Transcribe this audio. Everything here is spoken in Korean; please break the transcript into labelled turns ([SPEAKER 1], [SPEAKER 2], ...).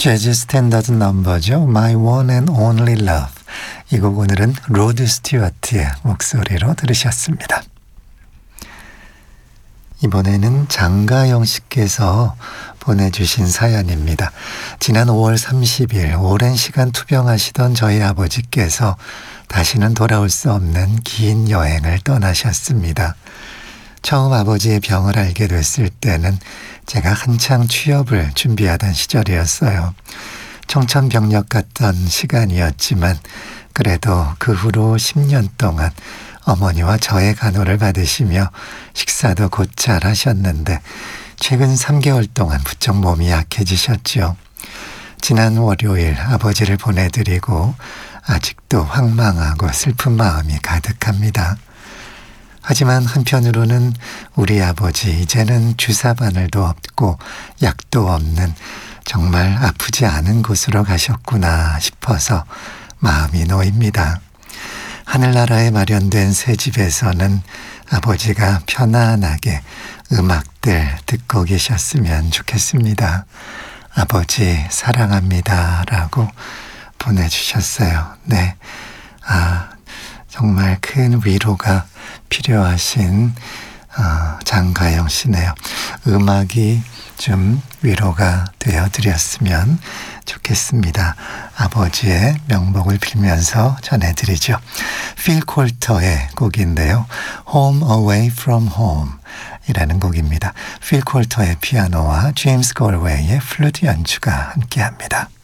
[SPEAKER 1] 재즈 스탠다드 넘버죠. My One and Only Love. 이 곡 오늘은 로드 스튜어트의 목소리로 들으셨습니다. 이번에는 장가영 씨께서 보내주신 사연입니다. 지난 5월 30일 오랜 시간 투병하시던 저희 아버지께서 다시는 돌아올 수 없는 긴 여행을 떠나셨습니다. 처음 아버지의 병을 알게 됐을 때는 제가 한창 취업을 준비하던 시절이었어요. 청천벽력 같던 시간이었지만 그래도 그 후로 10년 동안 어머니와 저의 간호를 받으시며 식사도 곧잘 하셨는데 최근 3개월 동안 부쩍 몸이 약해지셨죠. 지난 월요일 아버지를 보내드리고 아직도 황망하고 슬픈 마음이 가득합니다. 하지만 한편으로는 우리 아버지 이제는 주사바늘도 없고 약도 없는 정말 아프지 않은 곳으로 가셨구나 싶어서 마음이 놓입니다. 하늘나라에 마련된 새 집에서는 아버지가 편안하게 음악들 듣고 계셨으면 좋겠습니다. 아버지 사랑합니다 라고 보내주셨어요. 네, 정말 큰 위로가 필요하신 장가영 씨네요. 음악이 좀 위로가 되어드렸으면 좋겠습니다. 아버지의 명복을 빌면서 전해드리죠. 필 콜터의 곡인데요. Home Away From Home 이라는 곡입니다. 필 콜터의 피아노와 제임스 걸웨이의 플루트 연주가 함께합니다.